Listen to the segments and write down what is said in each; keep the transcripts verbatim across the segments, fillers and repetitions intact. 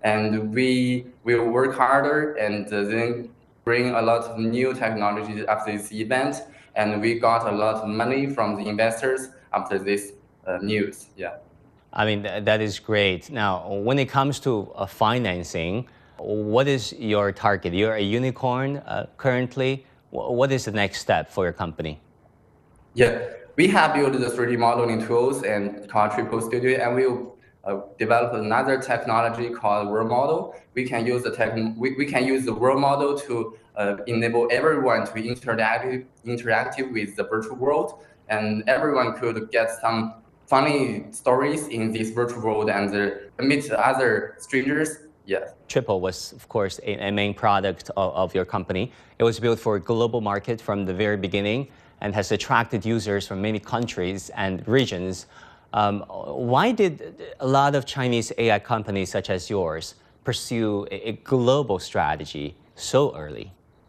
and we will work harder and uh, then bring a lot of new technologies after this event. And we got a lot of money from the investors after this uh, news. Yeah. I mean, th that is great. Now, when it comes to uh, financing, what is your target? You're a unicorn uh, currently. What is the next step for your company? Yeah, we have built the three D modeling tools and called Triple Studio, and we'll uh, develop another technology called World Model. We can use the tech. We, we can use the World Model to uh, enable everyone to interact interactive with the virtual world, and everyone could get some funny stories in this virtual world and uh, meet other strangers. Yes. Triple was, of course, a, a main product of, of your company. It was built for a global market from the very beginning and has attracted users from many countries and regions. Um, why did a lot of Chinese A I companies such as yours pursue a, a global strategy so early?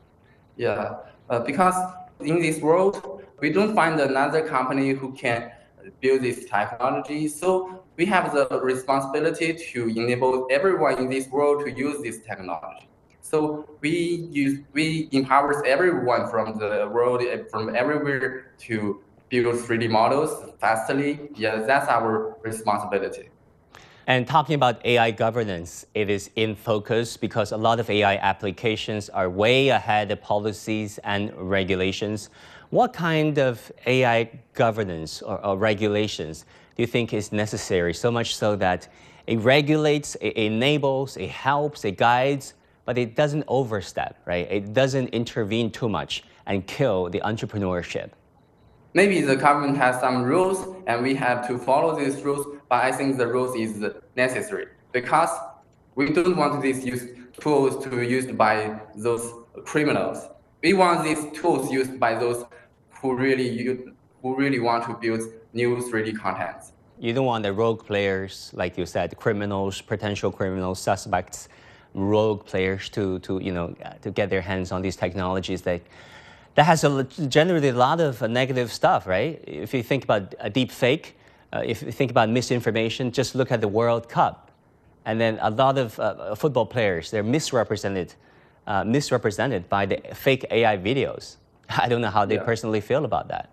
Yeah, uh, because in this world, we don't find another company who can build this technology. So we have the responsibility to enable everyone in this world to use this technology. So we use we empowers everyone from the world, from everywhere, to build three D models fastly. Yeah, that's our responsibility. And talking about A I governance, it is in focus because a lot of A I applications are way ahead of policies and regulations. What kind of A I governance or, or regulations do you think is necessary, so much so that it regulates, it enables, it helps, it guides, but it doesn't overstep, right? It doesn't intervene too much and kill the entrepreneurship? Maybe the government has some rules and we have to follow these rules, but I think the rules is necessary because we don't want these use tools to be used by those criminals. We want these tools used by those who really use, who really want to build new three D contents. You don't want the rogue players, like you said, criminals, potential criminals, suspects, rogue players to, to you know, to get their hands on these technologies that that has a, generated a lot of uh, negative stuff, right? If you think about a deep fake, uh, if you think about misinformation, just look at the World Cup. And then a lot of uh, football players, they're misrepresented, uh, misrepresented by the fake A I videos. I don't know how they yeah. personally feel about that.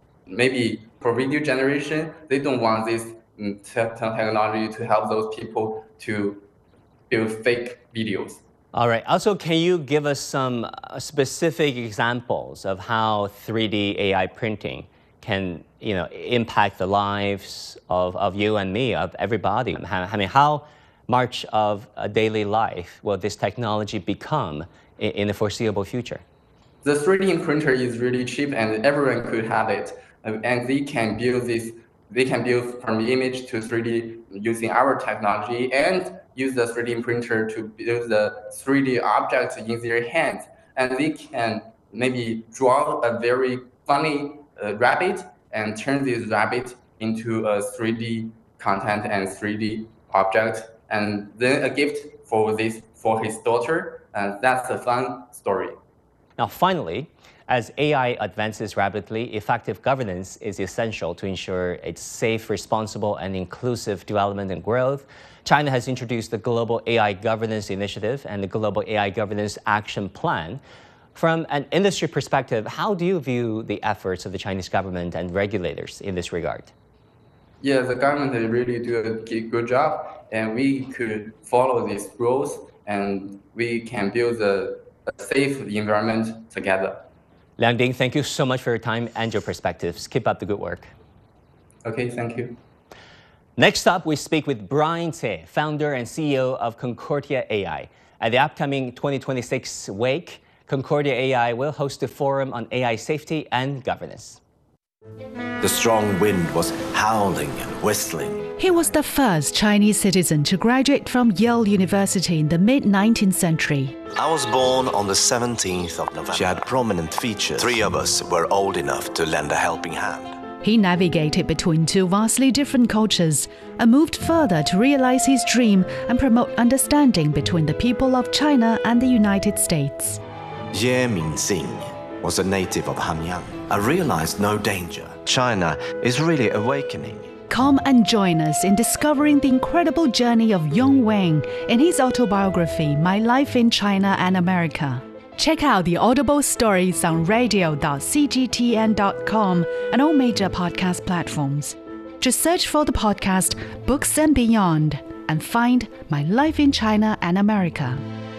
Maybe for video generation, they don't want this technology to help those people to build fake videos. All right. Also, can you give us some specific examples of how three D A I printing can, you know, impact the lives of, of you and me, of everybody? I mean, how much of a daily life will this technology become in, in the foreseeable future? The three D printer is really cheap and everyone could have it. And they can build this, they can build from image to three D using our technology and use the three D printer to build the three D objects in their hands. And they can maybe draw a very funny uh, rabbit and turn this rabbit into a three D content and three D object, and then a gift for this for his daughter. And that's a fun story. Now, finally, as A I advances rapidly, effective governance is essential to ensure its safe, responsible, and inclusive development and growth. China has introduced the Global A I Governance Initiative and the Global A I Governance Action Plan. From an industry perspective, how do you view the efforts of the Chinese government and regulators in this regard? Yeah, the government really do a good job, and we could follow these rules, and we can build a, a safe environment together. Liang Ding, thank you so much for your time and your perspectives. Keep up the good work. Okay, thank you. Next up, we speak with Brian Cai, founder and C E O of Concordia A I. At the upcoming twenty twenty-six Wake, Concordia A I will host a forum on A I safety and governance. The strong wind was howling and whistling. He was the first Chinese citizen to graduate from Yale University in the mid nineteenth century. I was born on the seventeenth of November. She had prominent features. Three of us were old enough to lend a helping hand. He navigated between two vastly different cultures and moved further to realize his dream and promote understanding between the people of China and the United States. Ye Mingxing was a native of Hanyang. I realized no danger. China is really awakening. Come and join us in discovering the incredible journey of Yong Wang in his autobiography, My Life in China and America. Check out the Audible stories on radio dot c g t n dot com and all major podcast platforms. Just search for the podcast Books and Beyond and find My Life in China and America.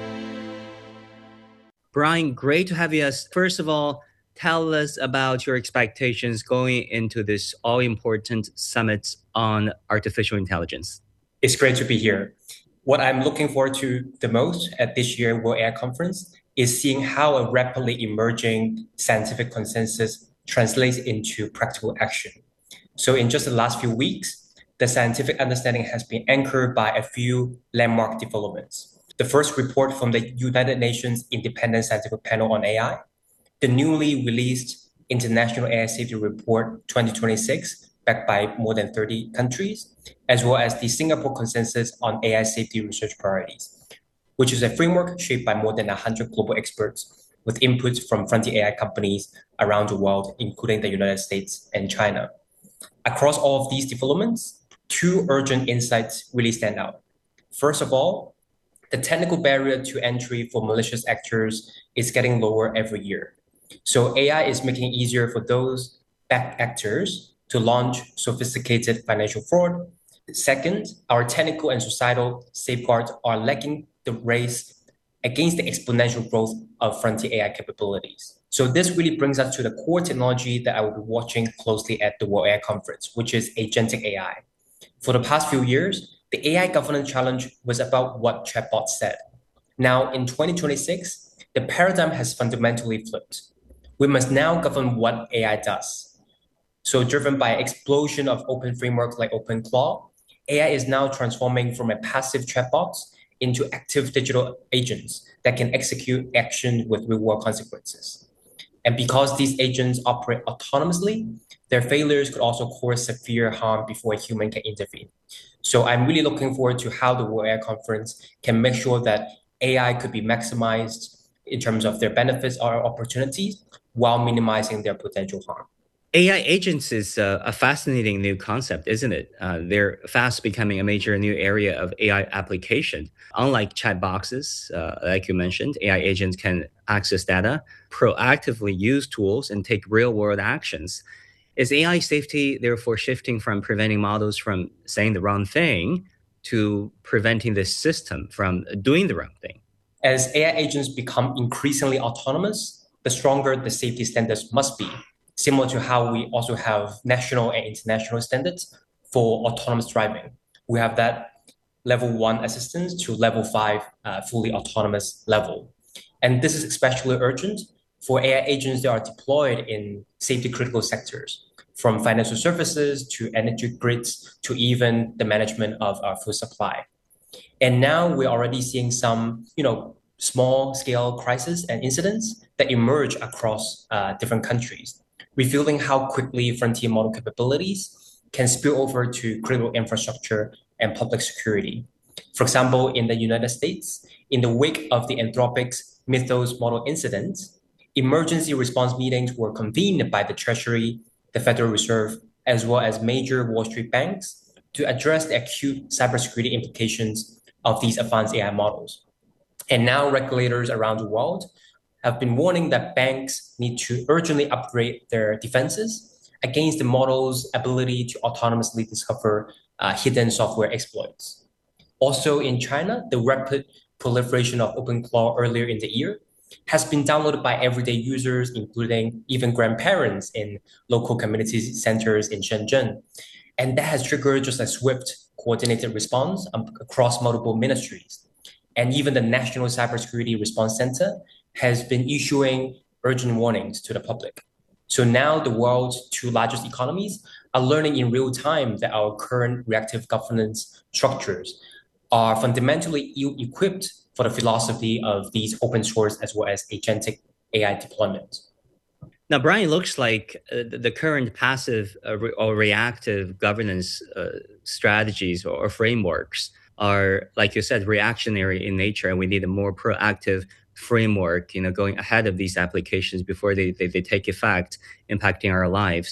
Brian, great to have you. First of all, tell us about your expectations going into this all-important summit on artificial intelligence. It's great to be here. What I'm looking forward to the most at this year's World A I Conference is seeing how a rapidly emerging scientific consensus translates into practical action. So in just the last few weeks, the scientific understanding has been anchored by a few landmark developments. The first report from the United Nations Independent Scientific Panel on A I, the newly released International A I Safety Report twenty twenty-six, backed by more than thirty countries, as well as the Singapore Consensus on A I Safety Research Priorities, which is a framework shaped by more than one hundred global experts with inputs from frontier A I companies around the world, including the United States and China. Across all of these developments, two urgent insights really stand out. First of all, the technical barrier to entry for malicious actors is getting lower every year. So A I is making it easier for those bad actors to launch sophisticated financial fraud. Second, our technical and societal safeguards are lagging the race against the exponential growth of frontier A I capabilities. So this really brings us to the core technology that I will be watching closely at the World A I Conference, which is agentic A I. For the past few years, the A I governance challenge was about what chatbots said. Now, in twenty twenty-six, the paradigm has fundamentally flipped. We must now govern what A I does. So driven by an explosion of open frameworks like OpenClaw, A I is now transforming from a passive chatbot into active digital agents that can execute action with real-world consequences. And because these agents operate autonomously, their failures could also cause severe harm before a human can intervene. So I'm really looking forward to how the World A I Conference can make sure that A I could be maximized in terms of their benefits or opportunities while minimizing their potential harm. A I agents is a, a fascinating new concept, isn't it? Uh, they're fast becoming a major new area of A I application. Unlike chat boxes, uh, like you mentioned, A I agents can access data, proactively use tools, and take real-world actions. Is A I safety therefore shifting from preventing models from saying the wrong thing to preventing the system from doing the wrong thing? As A I agents become increasingly autonomous, the stronger the safety standards must be, similar to how we also have national and international standards for autonomous driving. We have that level one assistance to level five uh, fully autonomous level. And this is especially urgent for A I agents that are deployed in safety critical sectors, from financial services to energy grids to even the management of our food supply. And now we're already seeing some, you know, small scale crises and incidents that emerge across uh, different countries, revealing how quickly frontier model capabilities can spill over to critical infrastructure and public security. For example, in the United States, in the wake of the Anthropic's Mythos model incident, emergency response meetings were convened by the Treasury, the Federal Reserve, as well as major Wall Street banks to address the acute cybersecurity implications of these advanced A I models. And now regulators around the world have been warning that banks need to urgently upgrade their defenses against the model's ability to autonomously discover uh, hidden software exploits. Also in China, the rapid proliferation of OpenClaw earlier in the year has been downloaded by everyday users, including even grandparents in local community centers in Shenzhen. And that has triggered just a swift, coordinated response um, across multiple ministries. And even the National Cybersecurity Response Center has been issuing urgent warnings to the public. So now the world's two largest economies are learning in real time that our current reactive governance structures are fundamentally ill-equipped for the philosophy of these open source as well as agentic A I deployments. Now, Brian, it looks like uh, the current passive uh, re- or reactive governance uh, strategies or, or frameworks are, like you said, reactionary in nature, and we need a more proactive framework, you know, going ahead of these applications before they, they, they take effect, impacting our lives.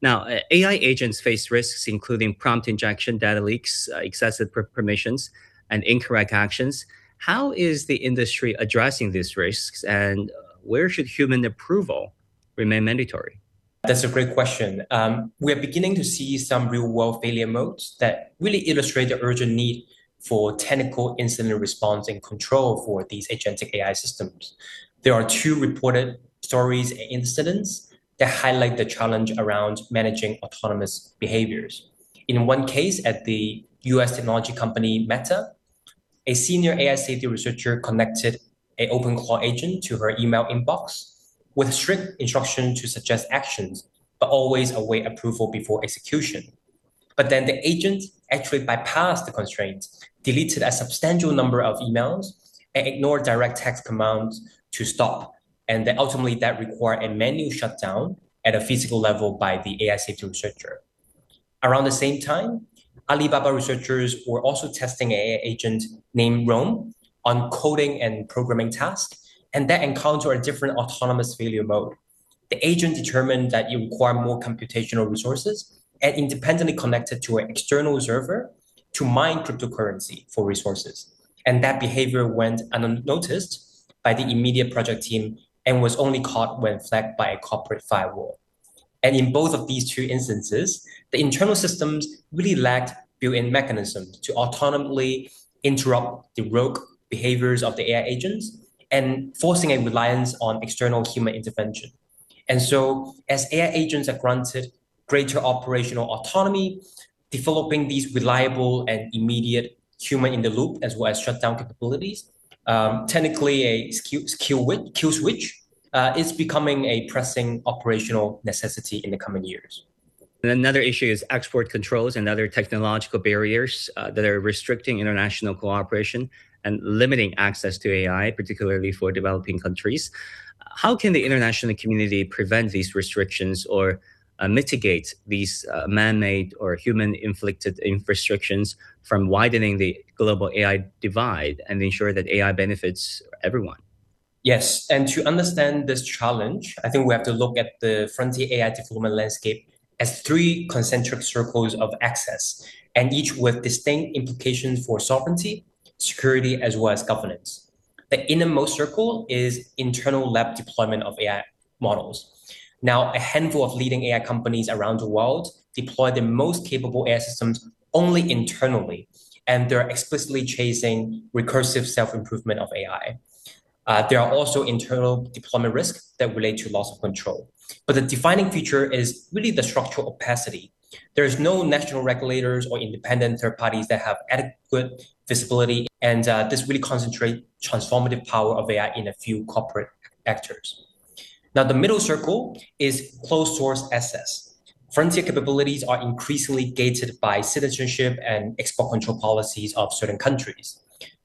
Now, uh, A I agents face risks including prompt injection, data leaks, uh, excessive per- permissions, and incorrect actions. How is the industry addressing these risks, and where should human approval remain mandatory? That's a great question. Um, we are beginning to see some real-world failure modes that really illustrate the urgent need for technical incident response and control for these agentic A I systems. There are two reported stories and incidents that highlight the challenge around managing autonomous behaviors. In one case, at the U S technology company Meta, a senior A I safety researcher connected an OpenClaw agent to her email inbox with strict instruction to suggest actions, but always await approval before execution. But then the agent actually bypassed the constraints, deleted a substantial number of emails, and ignored direct text commands to stop. And then ultimately that required a manual shutdown at a physical level by the A I safety researcher. Around the same time, Alibaba researchers were also testing an A I agent named Rome on coding and programming tasks, and that encountered a different autonomous failure mode. The agent determined that it required more computational resources and independently connected to an external server to mine cryptocurrency for resources. And that behavior went unnoticed by the immediate project team and was only caught when flagged by a corporate firewall. And in both of these two instances, the internal systems really lacked built-in mechanisms to autonomously interrupt the rogue behaviors of the A I agents and forcing a reliance on external human intervention. And so as A I agents are granted greater operational autonomy, developing these reliable and immediate human-in-the-loop as well as shutdown capabilities, um, technically a skill, skill kill switch uh, is becoming a pressing operational necessity in the coming years. And another issue is export controls and other technological barriers uh, that are restricting international cooperation and limiting access to A I, particularly for developing countries. How can the international community prevent these restrictions or uh, mitigate these uh, man-made or human-inflicted restrictions from widening the global A I divide and ensure that A I benefits everyone? Yes, and to understand this challenge, I think we have to look at the frontier A I development landscape as three concentric circles of access, and each with distinct implications for sovereignty, security, as well as governance. The innermost circle is internal lab deployment of A I models. Now, a handful of leading A I companies around the world deploy the most capable A I systems only internally, and they're explicitly chasing recursive self-improvement of A I. Uh, there are also internal deployment risks that relate to loss of control. But the defining feature is really the structural opacity. There is no national regulators or independent third parties that have adequate visibility, and uh, this really concentrates transformative power of A I in a few corporate actors. Now, the middle circle is closed source access. Frontier capabilities are increasingly gated by citizenship and export control policies of certain countries.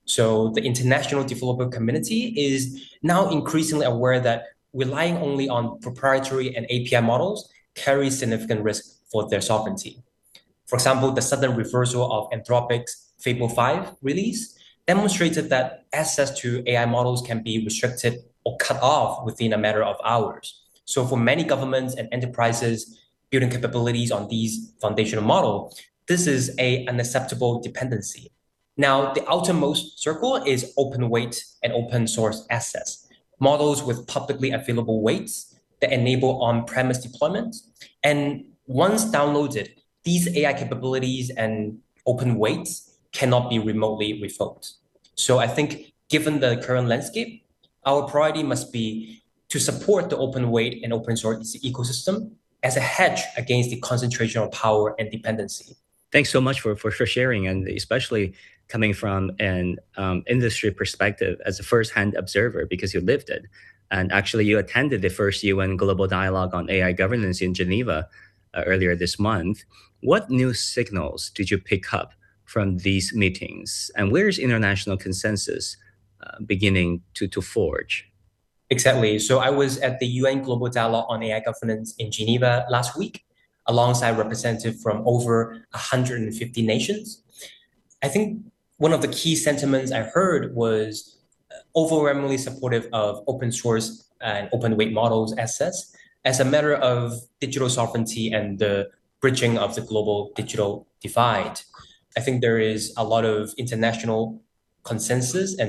So the international developer community is now increasingly aware that relying only on proprietary and A P I models carries significant risk for their sovereignty. For example, the sudden reversal of Anthropic's Fable five release demonstrated that access to A I models can be restricted or cut off within a matter of hours. So for many governments and enterprises building capabilities on these foundational models, this is an unacceptable dependency. Now, the outermost circle is open weight and open source access, models with publicly available weights that enable on-premise deployment. And once downloaded, these A I capabilities and open weights cannot be remotely revoked. So I think given the current landscape, our priority must be to support the open weight and open source ecosystem as a hedge against the concentration of power and dependency. Thanks so much for, for, for sharing, and especially coming from an um, industry perspective as a first-hand observer, because you lived it. And actually, you attended the first U N Global Dialogue on A I Governance in Geneva uh, earlier this month. What new signals did you pick up from these meetings? And where is international consensus uh, beginning to, to forge? Exactly. So I was at the U N Global Dialogue on A I Governance in Geneva last week, alongside representatives from over one hundred fifty nations. I think one of the key sentiments I heard was overwhelmingly supportive of open source and open weight models access, as a matter of digital sovereignty and the bridging of the global digital divide, I think there is a lot of international consensus and